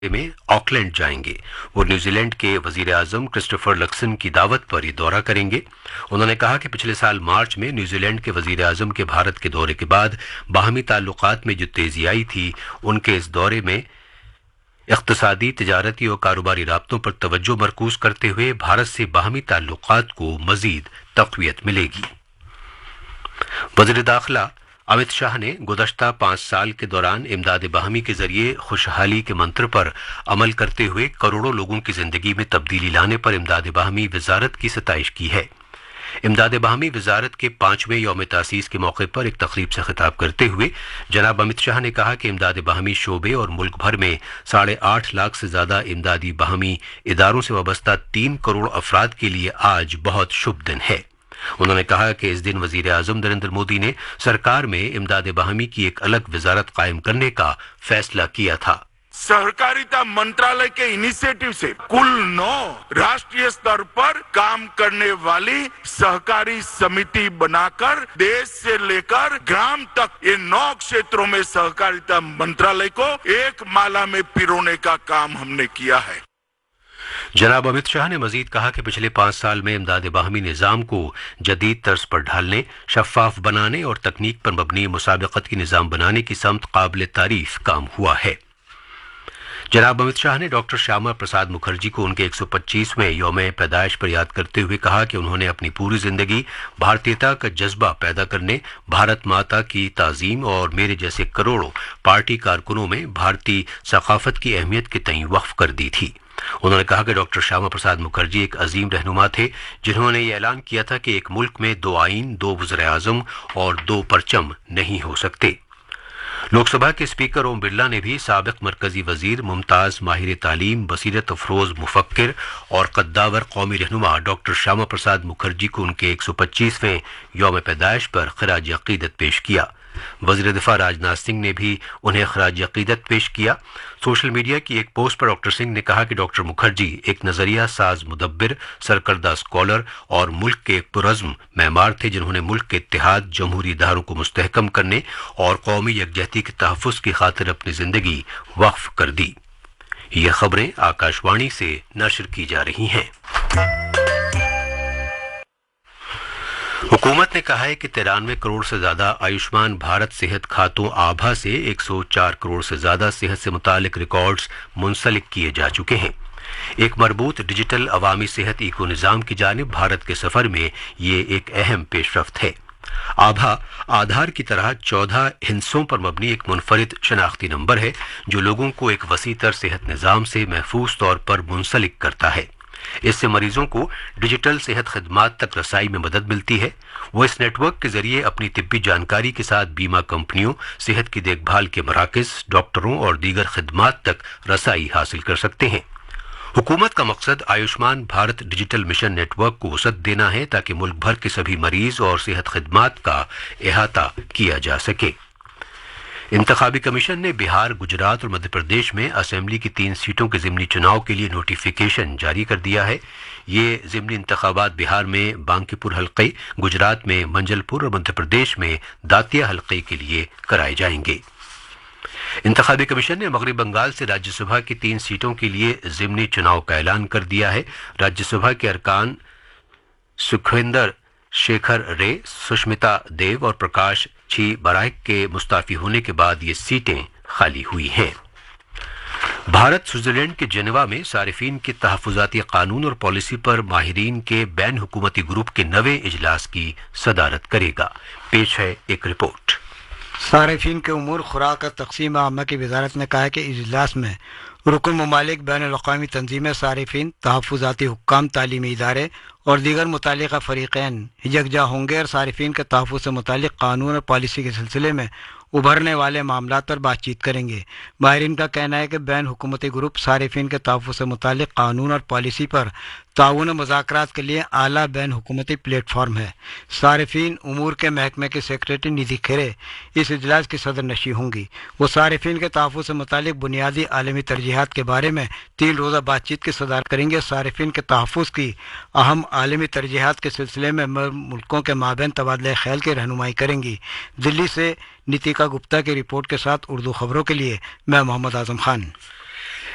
में ऑकलैंड जाएंगे। वो न्यूजीलैंड के वजीर आजम क्रिस्टोफर लक्सन की दावत पर ये दौरा करेंगे। उन्होंने कहा कि पिछले साल मार्च में न्यूजीलैंड के वजीर आजम के भारत के दौरे के बाद बाहमी ताल्लुकात में जो तेजी आई थी, उनके इस दौरे में इख्तिसादी, तिजारती और कारोबारी राब्तों पर तवज्जो मरकूज करते हुए भारत से बाहमी ताल्लुकात को मजीद तक़वियत मिलेगी। वज़ीर दाखिला अमित शाह ने गुज़श्ता 5 साल के दौरान इमदाद बाहमी के जरिए खुशहाली के मंत्र पर अमल करते हुए करोड़ों लोगों की जिंदगी में तब्दीली लाने पर इमदाद बाहमी वजारत की सताइश की है। इमदाद बाहमी वजारत के 5वें यौम तासीस के मौके पर एक तकरीब से खिताब करते हुए जनाब अमित शाह ने कहा कि इमदाद बाहमी शोबे और मुल्क भर में 8.5 लाख से ज्यादा इमदादी बाहमी इदारों से वाबस्ता 3 करोड़ अफराद के लिए आज बहुत शुभ दिन है। उन्होंने कहा कि इस दिन वजीर आजम नरेंद्र मोदी ने सरकार में इमदाद बाहमी की एक अलग वजारत कायम करने का फैसला किया था। सहकारिता मंत्रालय के इनिशिएटिव से कुल 9 राष्ट्रीय स्तर पर काम करने वाली सहकारी समिति बनाकर देश से लेकर ग्राम तक ये 9 क्षेत्रों में सहकारिता मंत्रालय को एक माला में पिरोने का काम हमने किया है। जनाब अमित शाह ने मजीद कहा कि पिछले 5 साल में इमदाद बाहमी निज़ाम को जदीद तर्ज पर ढालने, शफ़ाफ बनाने और तकनीक पर मबनी मुसाबक़त की निज़ाम बनाने की समत काबिल तारीफ काम हुआ है। जनाब अमित शाह ने डॉक्टर श्यामा प्रसाद मुखर्जी को उनके 125वें यौम पैदाइश पर याद करते हुए कहा कि उन्होंने अपनी पूरी जिंदगी भारतीयता का जज्बा पैदा करने, भारत माता की ताज़ीम और मेरे जैसे करोड़ों पार्टी कारकुनों में भारतीय सकाफत की अहमियत के तईं वक्फ कर दी थी। उन्होंने कहा कि डॉक्टर श्यामा प्रसाद मुखर्जी एक अजीम रहनुमा थे, जिन्होंने ये ऐलान किया था कि एक मुल्क में 2 आईन, 2 वज़ीर आज़म और 2 परचम नहीं हो सकते। लोकसभा के स्पीकर ओम बिरला ने भी साबिक मरकजी वजीर, मुमताज माहिर तालीम, बसीरत अफरोज मुफक्किर और कद्दावर कौमी रहनुमा डॉक्टर श्यामा प्रसाद मुखर्जी को उनके 125वें यौम पैदाइश पर खराज अकीदत पेश किया। वज़ीर दिफा राजनाथ सिंह ने भी उन्हें खराज अकीदत पेश किया। सोशल मीडिया की एक पोस्ट पर डॉक्टर सिंह ने कहा कि डॉक्टर मुखर्जी एक नजरिया साज मुदब्बिर, सरकर्दा स्कॉलर और मुल्क के एक पुरज़्म मेमार थे, जिन्होंने मुल्क के इत्तेहाद, जमहूरी इदारों को मुस्तहकम करने और कौमी यकजहती के तहफ़्फ़ुज़ की खातिर अपनी जिंदगी वक्फ कर दी। ये खबरें आकाशवाणी से नशर की जा रही हैं। हुकूमत ने कहा है कि 93 करोड़ से ज्यादा आयुष्मान भारत सेहत खातों आभा से 104 करोड़ से ज्यादा सेहत से मुतालिक रिकॉर्ड्स मुंसलिक किए जा चुके हैं। एक मरबूत डिजिटल अवामी सेहत इको निज़ाम की जानिब भारत के सफर में ये एक अहम पेशरफ्त है। आभा आधार की तरह 14 हिस्सों पर मबनी एक मुनफरिद शनाख्ती नंबर है, जो लोगों को एक वसी तर सेहत निज़ाम से महफूज तौर पर मुंसलिक करता है। इससे मरीजों को डिजिटल सेहत खदमात तक रसाई में मदद मिलती है। वो इस नेटवर्क के जरिए अपनी तिब्बी जानकारी के साथ बीमा कंपनियों, सेहत की देखभाल के मराकज़, डॉक्टरों और दीगर खदमात तक रसाई हासिल कर सकते हैं। हुकूमत का मकसद Ayushman Bharat digital mission network को वसअत देना है, ताकि मुल्क भर के सभी मरीज और सेहत खदमात का अहाता किया जा सके। इंतखाबी कमीशन ने बिहार, गुजरात और मध्य प्रदेश में असेंबली की 3 सीटों के ज़िमनी चुनाव के लिए नोटिफिकेशन जारी कर दिया है। ये ज़िमनी इंतखाबात बिहार में बांकीपुर हल्के, गुजरात में मंजलपुर और मध्य प्रदेश में दातिया हल्के के लिए कराए जाएंगे। इंतखाबी कमीशन ने मगरबी बंगाल से राज्यसभा की 3 सीटों के लिए ज़िमनी चुनाव का ऐलान कर दिया है। राज्यसभा के अरकान सुखविंदर शेखर रे, सुष्मिता देव और प्रकाश छी बराइक के मुस्ताफी होने के बाद ये सीटें खाली हुई हैं। भारत स्विट्जरलैंड के जेनेवा में सारिफीन के तहफ़्फ़ुज़ाती कानून और पॉलिसी पर माहिरीन के बैन हुकूमती ग्रुप के 9वें इजलास की सदारत करेगा। पेश है एक रिपोर्ट। सारिफीन के उमूर, खुराक और तक़सीम आमा की वजारत ने कहा है कि इजलास में रुकन ममालिक, बैनुल-अक़वामी तंजीमें, सारिफीन, तहफ़्फ़ुज़ाती हुक्काम, तालीमी इदारे और दीगर मुतालिका फ़रीक़ैन यकजा होंगे और सारिफीन के तहफ़्फ़ुज़ से मुतालिक कानून और पॉलिसी के सिलसिले में उभरने वाले मामलात पर बातचीत करेंगे। माहिरीन का कहना है कि बैन हुकूमती ग्रुप सारिफीन के तहफ़्फ़ुज़ से मुतालिक कानून और पॉलिसी पर ताउन मुज़ाकरात के लिए आला बैन हुकूमती प्लेटफार्म है। सारिफीन उमूर के महकमे के सेक्रेटरी निधि खेरे इस इजलास की सदर नशी होंगी। वो सारिफीन के तहफ़्फ़ुज़ से मुतालिक बुनियादी आलमी तरजीहात के बारे में 3 रोज़ा बातचीत की सदारत करेंगे। सारिफीन के तहफ़्फ़ुज़ की अहम आलमी तरजीहात के सिलसिले में मुल्कों के माबैन तबादला ख्याल की रहनुमाई करेंगी। दिल्ली से नीतिका गुप्ता की रिपोर्ट के साथ उर्दू खबरों के लिए मैं मोहम्मद आजम खान।